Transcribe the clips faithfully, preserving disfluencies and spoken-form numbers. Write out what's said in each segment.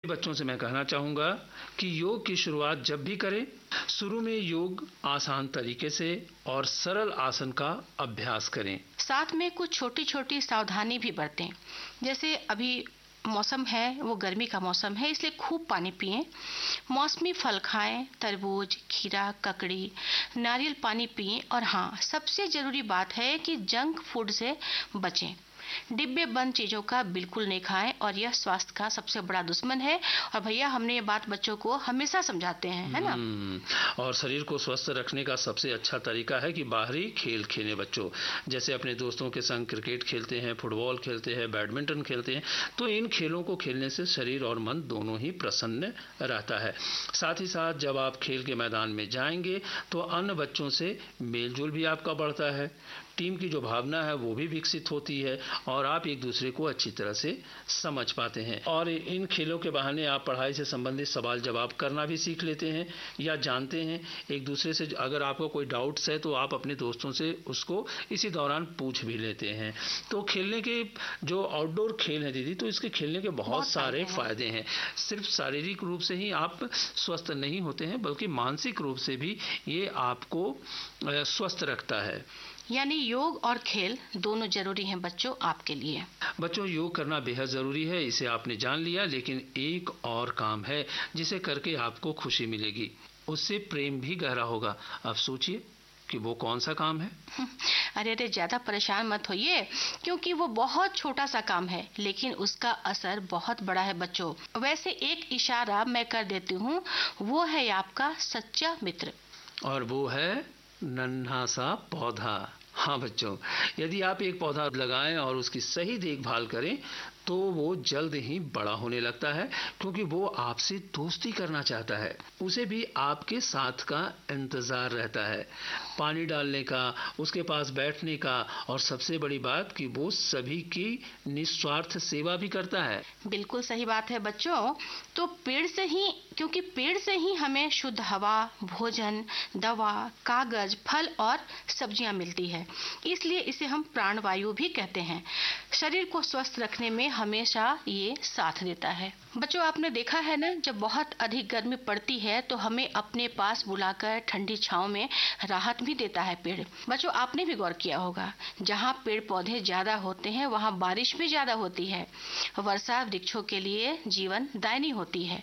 बच्चों से मैं कहना चाहूँगा कि योग की शुरुआत जब भी करें, शुरू में योग आसान तरीके से और सरल आसन का अभ्यास करें। साथ में कुछ छोटी छोटी सावधानी भी बरतें। जैसे अभी मौसम है वो गर्मी का मौसम है, इसलिए खूब पानी पिएं। मौसमी फल खाएं, तरबूज, खीरा, ककड़ी, नारियल पानी पिएं। और हाँ, सबसे जरूरी बात है कि जंक फूड से बचें। डिब्बे बंद चीजों का बिल्कुल नहीं खाएं और यह स्वास्थ्य का सबसे बड़ा दुश्मन है। और भैया हमने ये बात बच्चों को हमेशा समझाते हैं, है ना। और शरीर को स्वस्थ रखने का सबसे अच्छा तरीका है कि बाहरी खेल खेलें बच्चों। जैसे अपने दोस्तों के संग क्रिकेट खेलते हैं, फुटबॉल खेलते हैं, बैडमिंटन खेलते हैं, तो इन खेलों को खेलने से शरीर और मन दोनों ही प्रसन्न रहता है। साथ ही साथ जब आप खेल के मैदान में जाएंगे तो अन्य बच्चों से मेलजोल भी आपका बढ़ता है, टीम की जो भावना है वो भी विकसित होती है और आप एक दूसरे को अच्छी तरह से समझ पाते हैं। और इन खेलों के बहाने आप पढ़ाई से संबंधित सवाल जवाब करना भी सीख लेते हैं या जानते हैं। एक दूसरे से अगर आपको कोई डाउट्स है तो आप अपने दोस्तों से उसको इसी दौरान पूछ भी लेते हैं। तो खेलने के जो आउटडोर खेल है दीदी, तो इसके खेलने के बहुत, बहुत सारे फायदे हैं। सिर्फ शारीरिक रूप से ही आप स्वस्थ नहीं होते हैं, बल्कि मानसिक रूप से भी ये आपको स्वस्थ रखता है। यानी योग और खेल दोनों जरूरी हैं बच्चों आपके लिए। बच्चों, योग करना बेहद जरूरी है, इसे आपने जान लिया। लेकिन एक और काम है जिसे करके आपको खुशी मिलेगी, उससे प्रेम भी गहरा होगा। अब सोचिए कि वो कौन सा काम है। अरे अरे ज्यादा परेशान मत होइए, क्योंकि वो बहुत छोटा सा काम है, लेकिन उसका असर बहुत बड़ा है बच्चों। वैसे एक इशारा मैं कर देती हूँ, वो है आपका सच्चा मित्र, और वो है नन्हा सा पौधा। हाँ बच्चों, यदि आप एक पौधा लगाएं और उसकी सही देखभाल करें तो वो जल्द ही बड़ा होने लगता है, क्योंकि वो आपसे दोस्ती करना चाहता है। उसे भी आपके साथ का इंतजार रहता है, पानी डालने का, उसके पास बैठने का, और सबसे बड़ी बात कि वो सभी की निस्वार्थ सेवा भी करता है। बिल्कुल सही बात है बच्चों। तो पेड़ से ही, क्योंकि पेड़ से ही हमें शुद्ध हवा, भोजन, दवा, कागज, फल और सब्जियां मिलती है, इसलिए इसे हम प्राणवायु भी कहते हैं। शरीर को स्वस्थ रखने में हमेशा ये साथ देता है। बच्चों, आपने देखा है ना, जब बहुत अधिक गर्मी पड़ती है तो हमें अपने पास बुलाकर ठंडी छांव में राहत भी देता है पेड़। बच्चों, आपने भी गौर किया होगा, जहाँ पेड़ पौधे ज्यादा होते हैं वहाँ बारिश भी ज्यादा होती है। वर्षा वृक्षों के लिए जीवन दायनी होती है।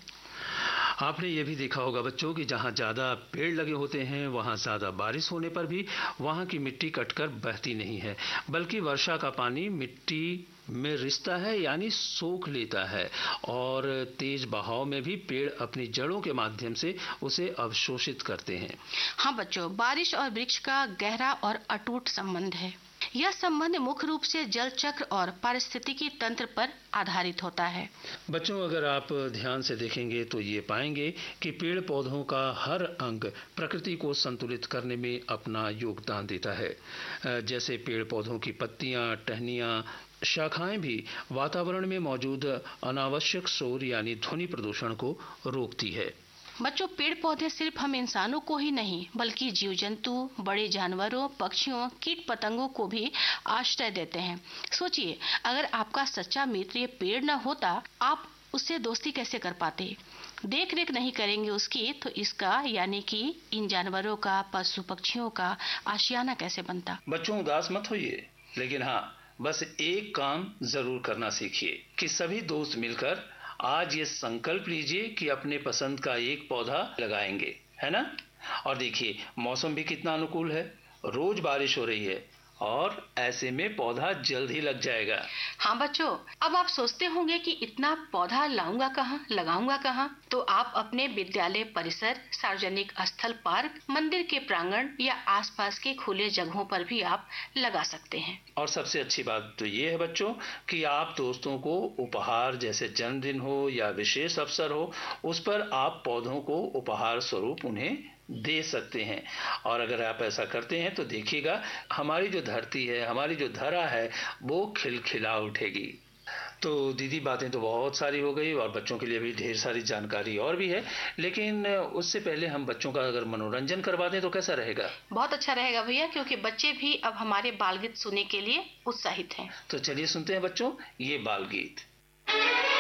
आपने ये भी देखा होगा बच्चों कि जहाँ ज़्यादा पेड़ लगे होते हैं वहाँ ज़्यादा बारिश होने पर भी वहाँ की मिट्टी कटकर बहती नहीं है, बल्कि वर्षा का पानी मिट्टी में रिश्ता है, यानी सोख लेता है। और तेज बहाव में भी पेड़ अपनी जड़ों के माध्यम से उसे अवशोषित करते हैं। हाँ बच्चों, बारिश और वृक्ष का गहरा और अटूट संबंध है। यह संबंध मुख्य रूप से जल चक्र और पारिस्थितिकी तंत्र पर आधारित होता है। बच्चों, अगर आप ध्यान से देखेंगे तो ये पाएंगे कि पेड़ पौधों का हर अंग प्रकृति को संतुलित करने में अपना योगदान देता है। जैसे पेड़ पौधों की पत्तियां, टहनियां, शाखाएं भी वातावरण में मौजूद अनावश्यक शोर यानी ध्वनि प्रदूषण को रोकती है। बच्चों, पेड़ पौधे सिर्फ हम इंसानों को ही नहीं, बल्कि जीव जंतु, बड़े जानवरों, पक्षियों, कीट पतंगों को भी आश्रय देते हैं। सोचिए, अगर आपका सच्चा मित्र ये पेड़ न होता, आप उससे दोस्ती कैसे कर पाते? देख रेख नहीं करेंगे उसकी, तो इसका यानी कि इन जानवरों का, पशु पक्षियों का आशियाना कैसे बनता? बच्चों, उदास मत होइए, लेकिन हाँ, बस एक काम जरूर करना सीखिए कि सभी दोस्त मिलकर आज ये संकल्प लीजिए कि अपने पसंद का एक पौधा लगाएंगे, है ना। और देखिए, मौसम भी कितना अनुकूल है, रोज बारिश हो रही है और ऐसे में पौधा जल्द ही लग जाएगा। हाँ बच्चों, अब आप सोचते होंगे कि इतना पौधा लाऊंगा कहाँ, लगाऊंगा कहाँ? तो आप अपने विद्यालय परिसर, सार्वजनिक स्थल, पार्क, मंदिर के प्रांगण या आसपास के खुले जगहों पर भी आप लगा सकते हैं। और सबसे अच्छी बात तो ये है बच्चों कि आप दोस्तों को उपहार, जैसे जन्मदिन हो या विशेष अवसर हो, उस पर आप पौधों को उपहार स्वरूप उन्हें दे सकते हैं। और अगर आप ऐसा करते हैं तो देखिएगा, हमारी जो धरती है, हमारी जो धरा है, वो खिलखिला उठेगी। तो दीदी, बातें तो बहुत सारी हो गई और बच्चों के लिए भी ढेर सारी जानकारी और भी है, लेकिन उससे पहले हम बच्चों का अगर मनोरंजन करवा दें तो कैसा रहेगा? बहुत अच्छा रहेगा भैया, क्योंकि बच्चे भी अब हमारे बाल गीत सुनने के लिए उत्साहित हैं। तो चलिए सुनते हैं बच्चों ये बाल गीत।